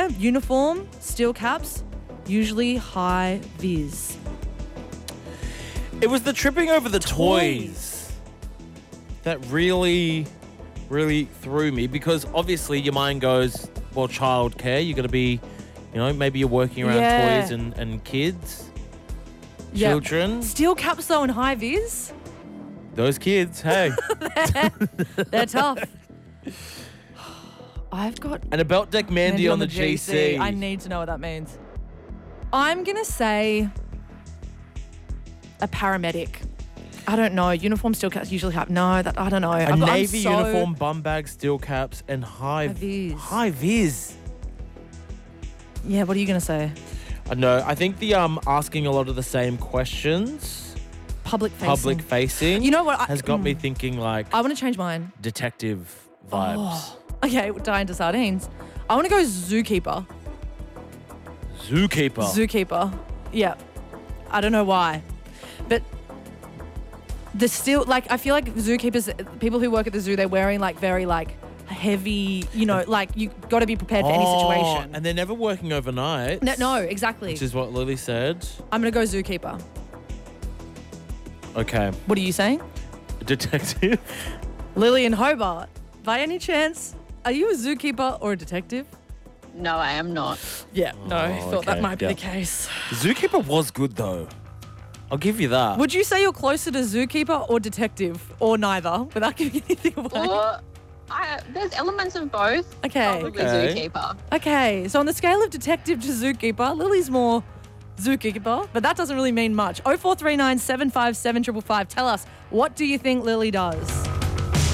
there. Uniform, steel caps, usually high vis. It was the tripping over the toys that really, really threw me, because obviously your mind goes, well, childcare, you're going to be, maybe you're working around toys and kids, children. Steel caps though and high vis? Those kids, hey. They're tough. I've got... And a belt deck Mandy on the GC. I need to know what that means. I'm going to say a paramedic. I don't know. Uniform steel caps usually have... No, I don't know. A navy uniform, bum bag, steel caps, and high vis. High vis. Yeah, what are you going to say? No, I think the asking a lot of the same questions... Public facing. You know what? Has got me thinking like... I want to change mine. Detective vibes. Oh, okay, dying to sardines. I want to go zookeeper. Zookeeper. Yeah. I don't know why. But the still, like, I feel like zookeepers, people who work at the zoo, they're wearing like very like heavy, like you got to be prepared for any situation. And they're never working overnight. No, exactly. Which is what Lily said. I'm going to go zookeeper. Okay. What are you saying? Detective. Lily in Hobart, by any chance, are you a zookeeper or a detective? No, I am not. Yeah, no, I thought that might be the case. Zookeeper was good though. I'll give you that. Would you say you're closer to zookeeper or detective, or neither, without giving anything away? Or, there's elements of both. Okay. Probably zookeeper. Okay, so on the scale of detective to zookeeper, Lily's more zookeeper, but that doesn't really mean much. 0439 757 555. Tell us, what do you think Lily does?